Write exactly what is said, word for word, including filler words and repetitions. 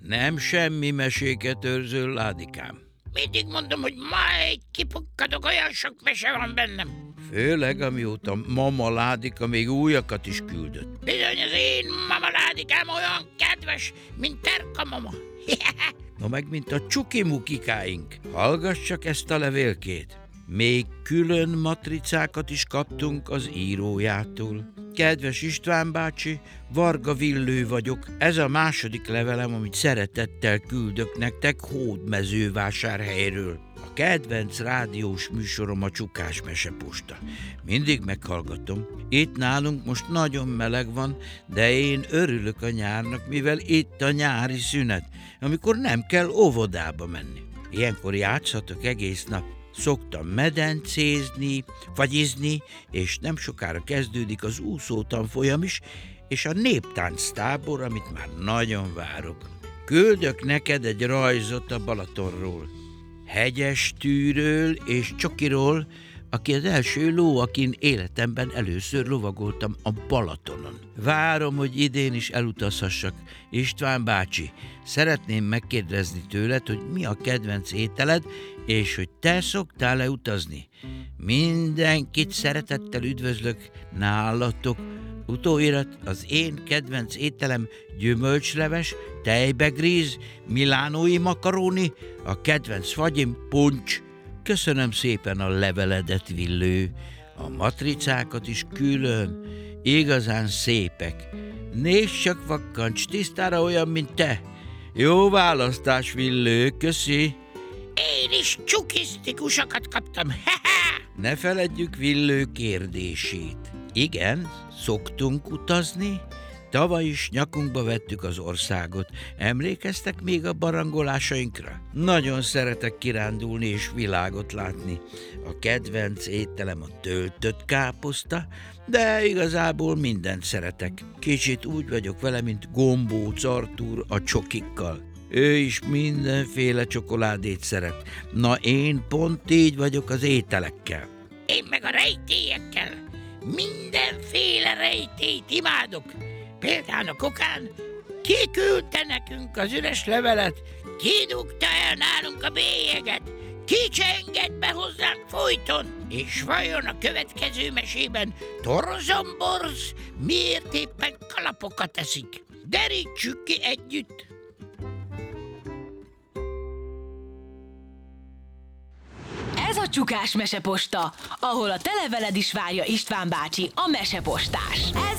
Nem semmi meséket őrzöl, Ládikám. Mindig mondom, hogy majd kipukkadok, olyan sok mese van bennem. Főleg, amióta mama Ládika még újakat is küldött. Bizony az én mama Ládikám olyan kedves, mint Terka mama. No meg, mint a csukimukikáink. Hallgass csak ezt a levélkét. Még külön matricákat is kaptunk az írójától. Kedves István bácsi, Varga Villő vagyok. Ez a második levelem, amit szeretettel küldök nektek Hódmezővásárhelyről. A kedvenc rádiós műsorom a Csukás Meseposta. Mindig meghallgatom. Itt nálunk most nagyon meleg van, de én örülök a nyárnak, mivel itt a nyári szünet, amikor nem kell óvodába menni. Ilyenkor játszhatok egész nap. Szoktam medencézni, fagyizni, és nem sokára kezdődik az úszótanfolyam is, és a néptánctábor, amit már nagyon várok. Küldök neked egy rajzot a Balatonról. Hegyes tűről és Csokiról, aki az első ló, akin életemben először lovagoltam a Balatonon. Várom, hogy idén is elutazhassak. István bácsi, szeretném megkérdezni tőled, hogy mi a kedvenc ételed, és hogy te szoktál-e utazni. Mindenkit szeretettel üdvözlök nálatok. Utóirat: az én kedvenc ételem gyümölcsleves, tejbegríz, milánói makaróni, a kedvenc fagyim puncs. Köszönöm szépen a leveledet, Villő. A matricákat is külön. Igazán szépek. Nézd csak, vakkancs, tisztára olyan, mint te. Jó választás, Villő, köszi. Én is csukisztikusokat kaptam. Ne feledjük Villő kérdését. Igen, szoktunk utazni? Tavaly is nyakunkba vettük az országot. Emlékeztek még a barangolásainkra? Nagyon szeretek kirándulni és világot látni. A kedvenc ételem a töltött káposzta, de igazából mindent szeretek. Kicsit úgy vagyok vele, mint Gombóc Artúr a csokikkal. Ő is mindenféle csokoládét szeret. Na, én pont így vagyok az ételekkel. Én meg a rejtélyekkel. Mindenféle rejtélyt imádok. Például a kokán kiküldte nekünk az üres levelet, kidugta el nálunk a bélyeget, kicsenged be hozzánk folyton, és vajon a következő mesében Torzomborz miért éppen kalapokat eszik? Derítsük ki együtt! Ez a Csukás Meseposta, ahol a te leveled is várja, István bácsi, a mesepostás.